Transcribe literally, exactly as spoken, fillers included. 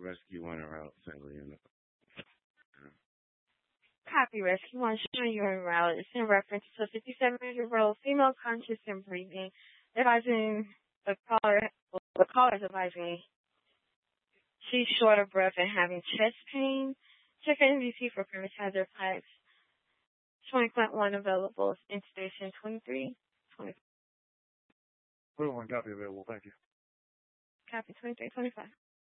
Rescue one around single unit. Copy, Rescue one showing you en route. It's in reference to a fifty-seven-year-old female conscious and breathing, advising the caller, well, the caller is advising she's short of breath and having chest pain. Check N B C for premise hazard pipes. twenty point one available in station twenty-three. twenty. One copy available, thank you. Copy twenty-three twenty-five.